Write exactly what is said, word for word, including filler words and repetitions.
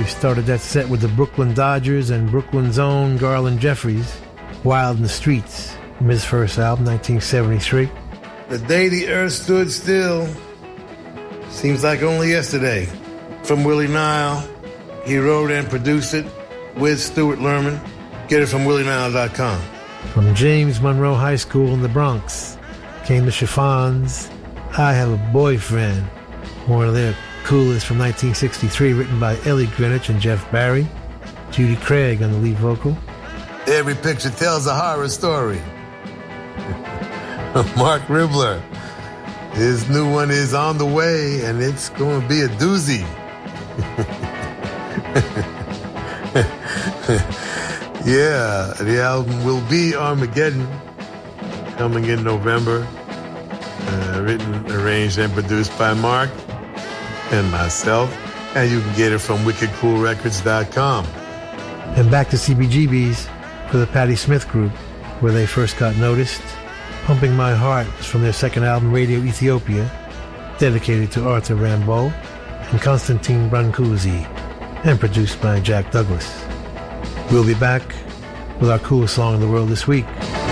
We started that set with the Brooklyn Dodgers and Brooklyn's own Garland Jeffries, Wild in the Streets, from his first album, nineteen seventy-three. The day the earth stood still seems like only yesterday. From Willie Nile, he wrote and produced it with Stuart Lerman. Get it from willie nile dot com. From James Monroe High School in the Bronx came the Chiffons, I Have a Boyfriend, one of their coolest from nineteen sixty-three, written by Ellie Greenwich and Jeff Barry. Judy Craig on the lead vocal. Every picture tells a horror story. Mark Ribler. His new one is on the way, and it's going to be a doozy. Yeah, the album will be Armageddon, coming in November. Uh, written, arranged, and produced by Mark and myself. And you can get it from wicked cool records dot com. And back to C B G B's for the Patti Smith Group, where they first got noticed. Pumping My Heart was from their second album, Radio Ethiopia, dedicated to Arthur Rimbaud and Constantine Brancusi, and produced by Jack Douglas. We'll be back with our coolest song in the world this week.